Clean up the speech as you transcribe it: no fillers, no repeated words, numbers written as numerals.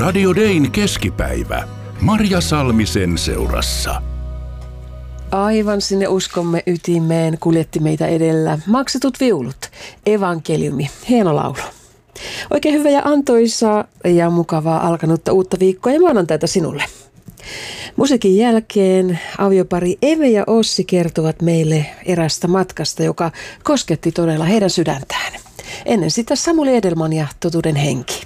Radio Dayn keskipäivä. Marja Salmisen seurassa. Aivan sinne uskomme ytimeen kuljetti meitä edellä maksetut viulut. Evankeliumi, hieno laulu. Oikein hyvä ja antoisaa ja mukavaa alkanutta uutta viikkoa ja maanantaita sinulle. Musiikin jälkeen aviopari Eve ja Ossi kertovat meille erästä matkasta, joka kosketti todella heidän sydäntään. Ennen sitä Samuli Edelman ja Totuuden henki.